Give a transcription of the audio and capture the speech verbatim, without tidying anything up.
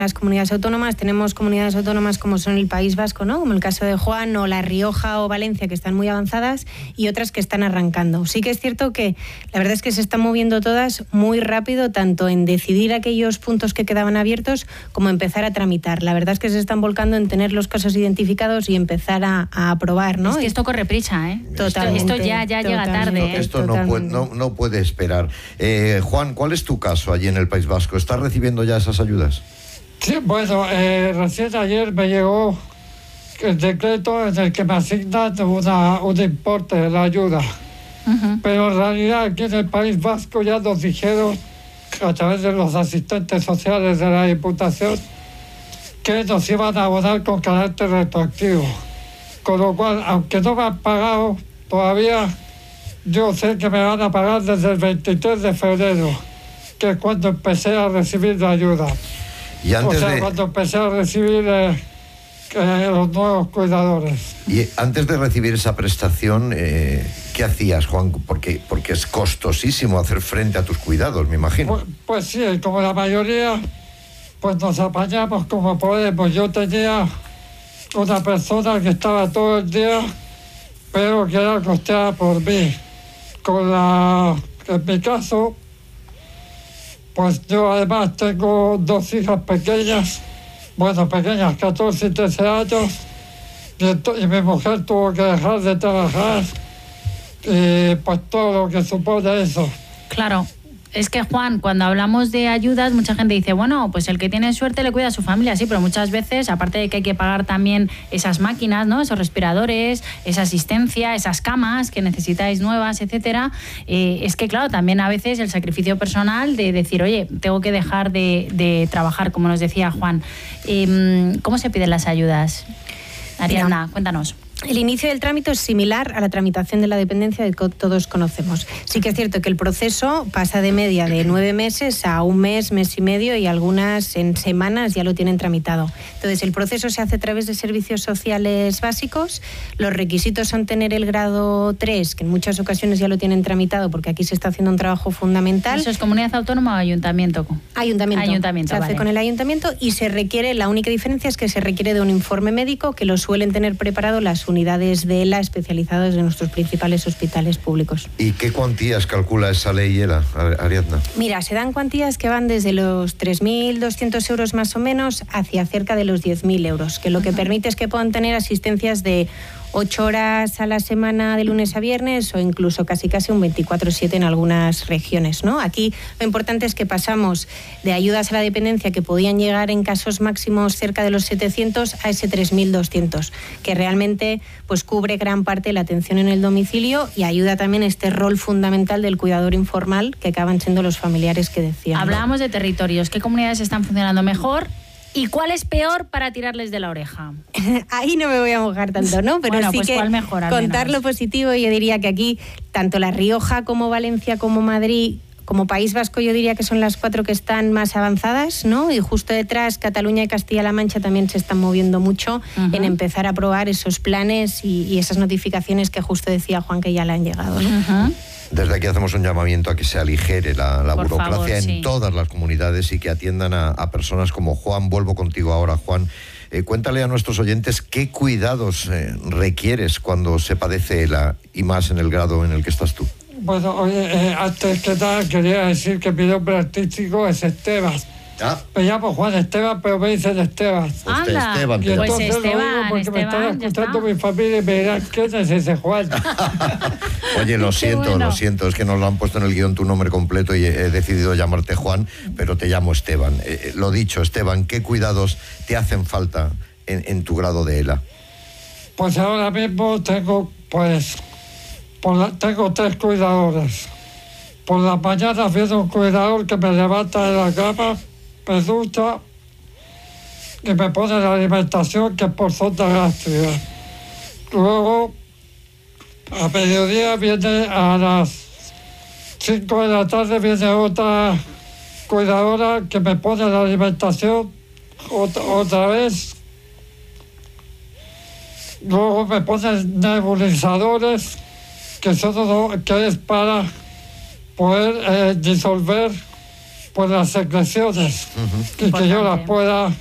las comunidades autónomas. Tenemos comunidades autónomas como son el País Vasco, ¿no? Como el caso de Juan, o La Rioja o Valencia, que están muy avanzadas, y otras que están arrancando. Sí que es cierto que la verdad es que se están moviendo todas muy rápido, tanto en decidir aquellos puntos que quedaban abiertos como empezar a tramitar. La verdad es que se están volcando en tener los casos identificados y empezar a, a aprobar, ¿no? Es que esto corre prisa, ¿eh? Totalmente. Esto ya, ya llega tarde, ¿eh? Esto no puede, no, no puede esperar. Eh, Juan, ¿cuál es tu caso allí en el País Vasco? ¿Estás recibiendo ya esas ayudas? Sí, bueno, eh, recién ayer me llegó el decreto en el que me asignan una, un importe de la ayuda. Uh-huh. Pero en realidad aquí en el País Vasco ya nos dijeron, a través de los asistentes sociales de la Diputación, que nos iban a abonar con carácter retroactivo. Con lo cual, aunque no me han pagado todavía, yo sé que me van a pagar desde el veintitrés de febrero, que es cuando empecé a recibir la ayuda. Y antes o sea, de... cuando empecé a recibir eh, eh, los nuevos cuidadores. Y antes de recibir esa prestación, eh, ¿qué hacías, Juan? Porque, porque es costosísimo hacer frente a tus cuidados, me imagino. Pues, pues sí, como la mayoría, pues nos apañamos como podemos. Yo tenía una persona que estaba todo el día, pero que era costeada por mí. Con la... En mi caso... Pues yo además tengo dos hijas pequeñas, bueno, pequeñas, catorce y trece años, y, y mi mujer tuvo que dejar de trabajar, y pues todo lo que supone eso. Claro. Es que, Juan, cuando hablamos de ayudas, mucha gente dice, bueno, pues el que tiene suerte le cuida a su familia, sí, pero muchas veces, aparte de que hay que pagar también esas máquinas, ¿no? Esos respiradores, esa asistencia, esas camas que necesitáis nuevas, etcétera, eh, es que, claro, también a veces el sacrificio personal de decir, oye, tengo que dejar de, de trabajar, como nos decía Juan. Eh, ¿Cómo se piden las ayudas? Ariadna, cuéntanos. El inicio del trámite es similar a la tramitación de la dependencia que todos conocemos. Sí que es cierto que el proceso pasa de media de nueve meses a un mes, mes y medio, y algunas en semanas ya lo tienen tramitado. Entonces, el proceso se hace a través de servicios sociales básicos. Los requisitos son tener el grado tres, que en muchas ocasiones ya lo tienen tramitado, porque aquí se está haciendo un trabajo fundamental. ¿Eso es comunidad autónoma o ayuntamiento? Ayuntamiento. Ayuntamiento, se vale. hace con el ayuntamiento y se requiere, la única diferencia es que se requiere de un informe médico que lo suelen tener preparado las unidades de ELA especializadas en nuestros principales hospitales públicos. ¿Y qué cuantías calcula esa ley ELA, Ariadna? Mira, se dan cuantías que van desde los tres mil doscientos euros más o menos hacia cerca de los diez mil euros, que lo que permite es que puedan tener asistencias de ocho horas a la semana de lunes a viernes o incluso casi casi un veinticuatro siete en algunas regiones, ¿no? Aquí lo importante es que pasamos de ayudas a la dependencia que podían llegar en casos máximos cerca de los setecientos a ese tres mil doscientos, que realmente pues cubre gran parte de la atención en el domicilio y ayuda también a este rol fundamental del cuidador informal que acaban siendo los familiares que decíamos. Hablábamos de territorios. ¿Qué comunidades están funcionando mejor? ¿Y cuál es peor para tirarles de la oreja? Ahí no me voy a mojar tanto, ¿no? Pero bueno, sí pues que ¿cuál mejor, contar lo positivo, yo diría que aquí, tanto La Rioja como Valencia como Madrid, como País Vasco, yo diría que son las cuatro que están más avanzadas, ¿no? Y justo detrás, Cataluña y Castilla-La Mancha también se están moviendo mucho uh-huh. en empezar a aprobar esos planes y, y esas notificaciones que justo decía Juan que ya le han llegado, ¿no? Uh-huh. Desde aquí hacemos un llamamiento a que se aligere la, la burocracia favor, en sí. todas las comunidades y que atiendan a, a personas como Juan. Vuelvo contigo ahora, Juan. Eh, cuéntale a nuestros oyentes qué cuidados eh, requieres cuando se padece ELA y más en el grado en el que estás tú. Bueno, oye, eh, antes que nada quería decir que mi nombre artístico es Esteban. Ah. Me llamo Juan Esteban, pero me dicen Esteban. Anda, Esteban, y entonces pues Esteban, lo digo porque Esteban, me están escuchando mi familia y me dirán, ¿quién es ese Juan? Oye, lo siento, bueno. lo siento, es que nos lo han puesto en el guión tu nombre completo y he, he decidido llamarte Juan, pero te llamo Esteban. Eh, lo dicho, Esteban, ¿qué cuidados te hacen falta en, en tu grado de ELA? Pues ahora mismo tengo, pues, por la, tengo tres cuidadores. Por la mañana viene un cuidador que me levanta de la cama, me ducha y me pone la alimentación que es por sonda gástrica. Luego, a mediodía viene a las cinco de la tarde viene otra cuidadora que me pone la alimentación otra, otra vez. Luego me ponen nebulizadores que, son, que es para poder eh, disolver por las secreciones, Ujú. y que yo las pueda